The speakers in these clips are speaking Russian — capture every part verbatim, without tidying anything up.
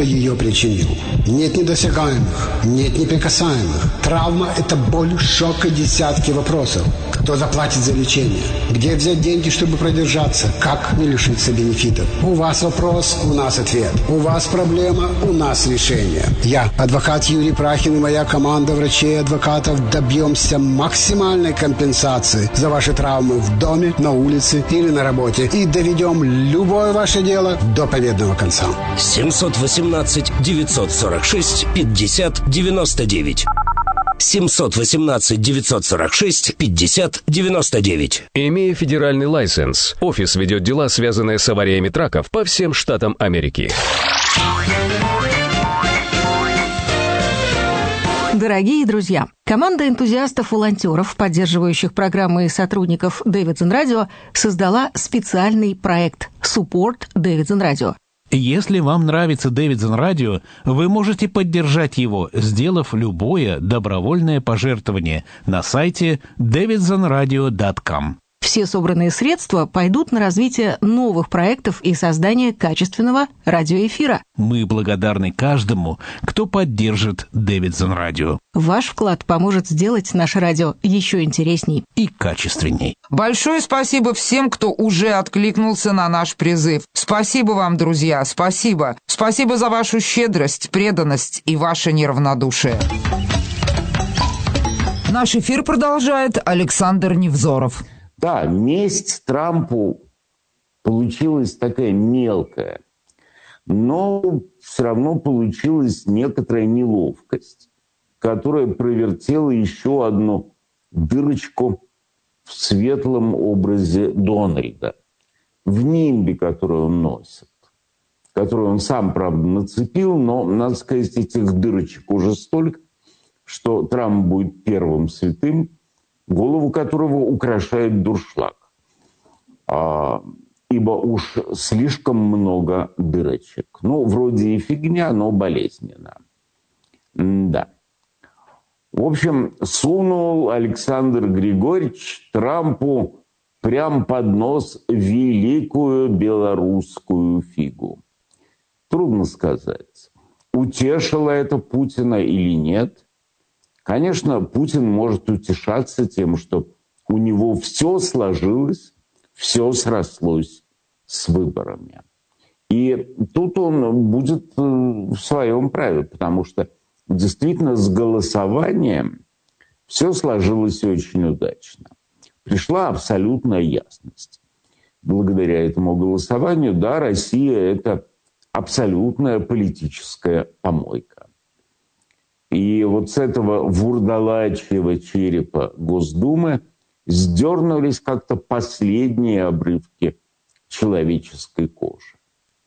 ее причинил. Нет недосягаемых, нет неприкасаемых. Травма – это боль, шок и десятки вопросов. Кто заплатит за лечение? Где взять деньги, чтобы продержаться? Как не лишиться бенефитов? У вас вопрос, у нас ответ. У вас проблема, у нас решение. Я, адвокат Юрий Прахин и моя команда врачей и адвокатов добьемся максимальной компенсации за ваши травмы в доме, на улице или на работе и доведем любое ваше дело до победного конца. семьсот восемнадцать девятьсот сорок шесть пятьдесят девяносто девять. семьсот восемнадцать девятьсот сорок шесть пятьдесят девяносто девять. Имея федеральный лайсенс, офис ведет дела, связанные с авариями траков по всем штатам Америки. Дорогие друзья, команда энтузиастов-волонтеров, поддерживающих программы и сотрудников Davidson Radio, создала специальный проект Support Davidson Radio. Если вам нравится Davidson Radio, вы можете поддержать его, сделав любое добровольное пожертвование на сайте дэвидсон радио точка ком. Все собранные средства пойдут на развитие новых проектов и создание качественного радиоэфира. Мы благодарны каждому, кто поддержит Davidson Radio. Ваш вклад поможет сделать наше радио еще интересней и качественней. Большое спасибо всем, кто уже откликнулся на наш призыв. Спасибо вам, друзья, спасибо. Спасибо за вашу щедрость, преданность и ваше неравнодушие. Наш эфир продолжает Александр Невзоров. Да, месть Трампу получилась такая мелкая, но все равно получилась некоторая неловкость, которая провертела еще одну дырочку в светлом образе Дональда, в нимбе, который он носит, который он сам, правда, нацепил, но, надо сказать, этих дырочек уже столько, что Трамп будет первым святым, голову которого украшает дуршлаг. А, ибо уж слишком много дырочек. Ну, вроде и фигня, но болезненно. Да. В общем, сунул Александр Григорьевич Трампу прям под нос великую белорусскую фигу. Трудно сказать, утешило это Путина или нет. Конечно, Путин может утешаться тем, что у него все сложилось, все срослось с выборами. И тут он будет в своем праве, потому что действительно с голосованием все сложилось очень удачно. Пришла абсолютная ясность. Благодаря этому голосованию, да, Россия – это абсолютная политическая помойка. И вот с этого вурдалачьего черепа Госдумы сдернулись как-то последние обрывки человеческой кожи.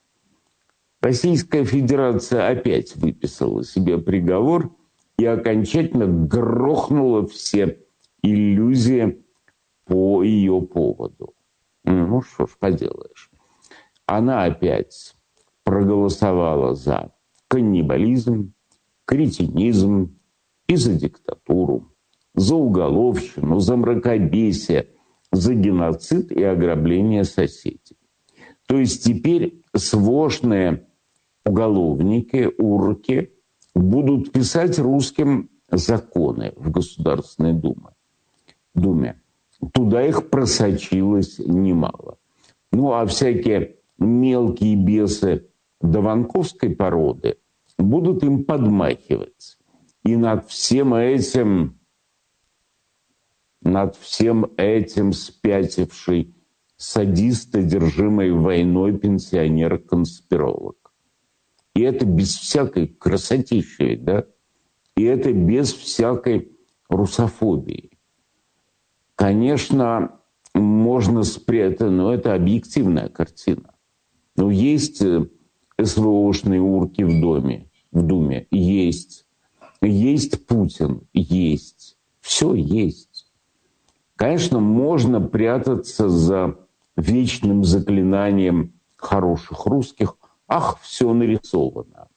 Российская Федерация опять выписала себе приговор и окончательно грохнула все иллюзии по ее поводу. Ну, что ж поделаешь. Она опять проголосовала за каннибализм, кретинизм и за диктатуру, за уголовщину, за мракобесие, за геноцид и ограбление соседей. То есть теперь свошные уголовники, урки будут писать русским законы в Государственной Думе. Думе. Туда их просочилось немало. Ну, а всякие мелкие бесы дованковской породы будут им подмахивать. И над всем этим, над всем этим спятивший садист, одержимый войной пенсионер-конспиролог. И это без всякой красотищи, да? И это без всякой русофобии. Конечно, можно спрятать, но это объективная картина. Но есть СВОшные урки в доме, в Думе, есть. Есть Путин, есть. Все есть. Конечно, можно прятаться за вечным заклинанием хороших русских. Ах, все нарисовано.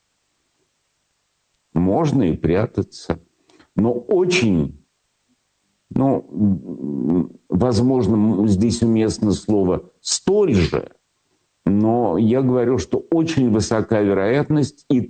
Можно и прятаться. Но очень, ну, возможно, здесь уместно слово «столь же», но я говорю, что очень высока вероятность и